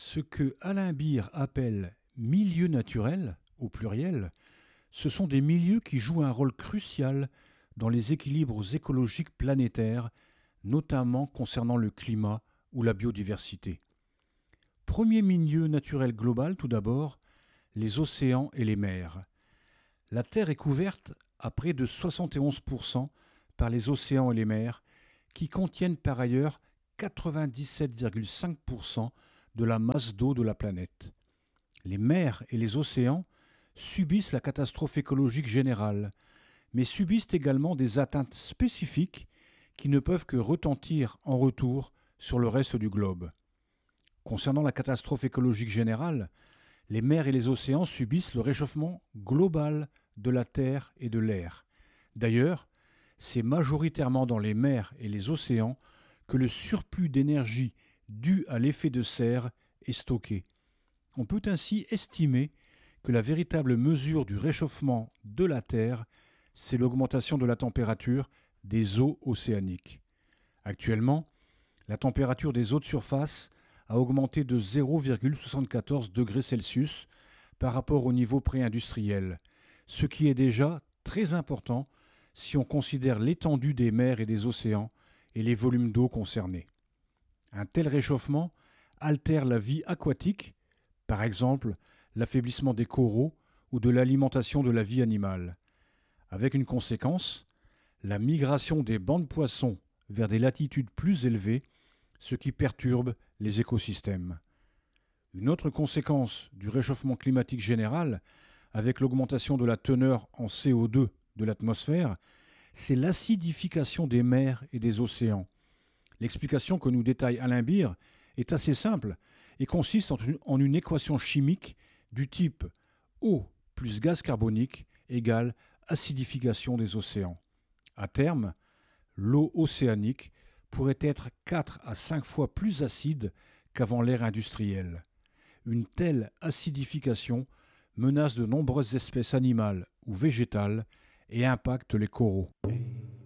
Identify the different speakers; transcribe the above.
Speaker 1: Ce que Alain Beer appelle milieux naturels, au pluriel, ce sont des milieux qui jouent un rôle crucial dans les équilibres écologiques planétaires, notamment concernant le climat ou la biodiversité. Premier milieu naturel global tout d'abord, les océans et les mers. La Terre est couverte à près de 71% par les océans et les mers, qui contiennent par ailleurs 97,5% de la masse d'eau de la planète. Les mers et les océans subissent la catastrophe écologique générale, mais subissent également des atteintes spécifiques qui ne peuvent que retentir en retour sur le reste du globe. Concernant la catastrophe écologique générale, les mers et les océans subissent le réchauffement global de la Terre et de l'air. D'ailleurs, c'est majoritairement dans les mers et les océans que le surplus d'énergie dû à l'effet de serre est stocké. On peut ainsi estimer que la véritable mesure du réchauffement de la Terre, c'est l'augmentation de la température des eaux océaniques. Actuellement, la température des eaux de surface a augmenté de 0,74 degrés Celsius par rapport au niveau pré-industriel, ce qui est déjà très important si on considère l'étendue des mers et des océans et les volumes d'eau concernés. Un tel réchauffement altère la vie aquatique, par exemple l'affaiblissement des coraux ou de l'alimentation de la vie animale, avec une conséquence, la migration des bancs de poissons vers des latitudes plus élevées, ce qui perturbe les écosystèmes. Une autre conséquence du réchauffement climatique général, avec l'augmentation de la teneur en CO2 de l'atmosphère, c'est l'acidification des mers et des océans. L'explication que nous détaille Alain Beer est assez simple et consiste en une équation chimique du type eau plus gaz carbonique égale acidification des océans. À terme, l'eau océanique pourrait être 4 à 5 fois plus acide qu'avant l'ère industrielle. Une telle acidification menace de nombreuses espèces animales ou végétales et impacte les coraux.